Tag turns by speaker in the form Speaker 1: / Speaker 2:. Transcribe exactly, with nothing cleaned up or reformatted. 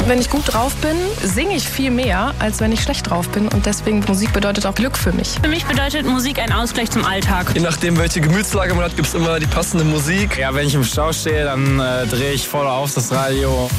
Speaker 1: Wenn ich gut drauf bin, singe ich viel mehr, als wenn ich schlecht drauf bin. Und deswegen, Musik bedeutet auch Glück für mich.
Speaker 2: Für mich bedeutet Musik ein Ausgleich zum Alltag.
Speaker 3: Je nachdem, welche Gemütslage man hat, gibt es immer die passende Musik.
Speaker 4: Ja, wenn ich im Stau stehe, dann äh, drehe ich voll auf das Radio.